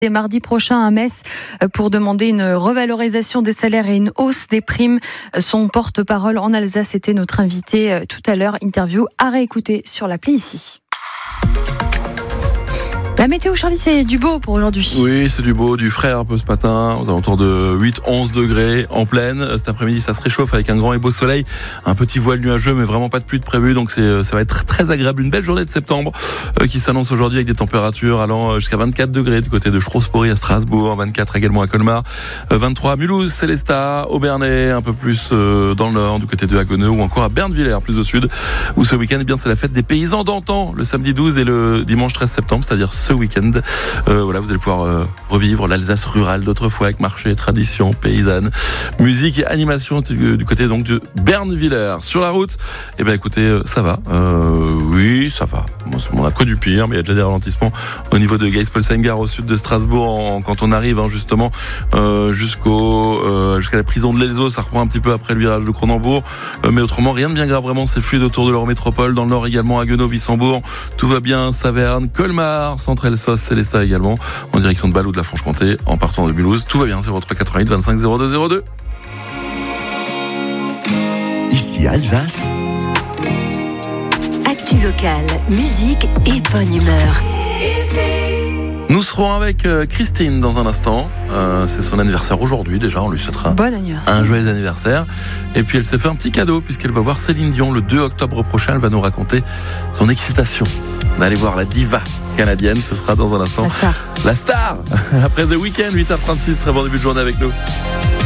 Et mardi prochain à Metz pour demander une revalorisation des salaires et une hausse des primes. Son porte-parole en Alsace était notre invité tout à l'heure. Interview à réécouter sur l'appli ici. La météo, Charlie, c'est du beau pour aujourd'hui. Oui, c'est du beau, du frais un peu ce matin, aux alentours de 8-11 degrés en pleine. Cet après-midi, ça se réchauffe avec un grand et beau soleil, un petit voile nuageux, mais vraiment pas de pluie de prévu, donc ça va être très agréable. Une belle journée de septembre qui s'annonce aujourd'hui avec des températures allant jusqu'à 24 degrés du côté de Shrewsbury à Strasbourg, 24 également à Colmar, 23 à Mulhouse, Célestat, Aubernais, un peu plus dans le nord, du côté de Haguenau ou encore à Bernvillers, plus au sud, où ce week-end, eh bien, c'est la fête des paysans d'antan, le samedi 12 et le dimanche 13 septembre, c'est-à-dire ce week-end. Voilà, vous allez pouvoir revivre l'Alsace rurale d'autrefois avec marché, tradition, paysanne, musique et animation du côté donc de Bernvillers. Sur la route, eh bien écoutez, ça va. Oui, ça va. On a connu pire, mais il y a déjà des ralentissements au niveau de Geispolsheim-Gare au sud de Strasbourg quand on arrive justement jusqu'à la prison de l'Elzo. Ça reprend un petit peu après le virage de Cronenbourg, mais autrement rien de bien grave, vraiment. C'est fluide autour de l'Eurométropole, dans le nord également, Haguenau, Wissembourg, tout va bien. Saverne, Colmar, Centre-Elsass, Célestat également, en direction de Bâle ou de la Franche-Comté, en partant de Mulhouse. Tout va bien, 03 88 25 02 02. Ici Alsace. Actu locale, musique et bonne humeur. Nous serons avec Christine dans un instant. C'est son anniversaire aujourd'hui déjà, on lui souhaitera bon anniversaire. Un joyeux anniversaire. Et puis elle s'est fait un petit cadeau puisqu'elle va voir Céline Dion le 2 octobre prochain. Elle va nous raconter son excitation d'aller voir la diva canadienne. Ce sera dans un instant. La star. La star. Après The Weeknd, 8h36, très bon début de journée avec nous.